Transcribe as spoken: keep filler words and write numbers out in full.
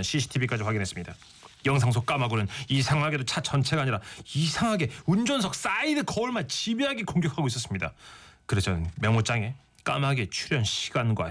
씨씨티비까지 확인했습니다. 영상 속 까마귀는 이상하게도 차 전체가 아니라 이상하게 운전석 사이드 거울만 집요하게 공격하고 있었습니다. 그래서 저는 메모장에 까마귀의 출연 시간과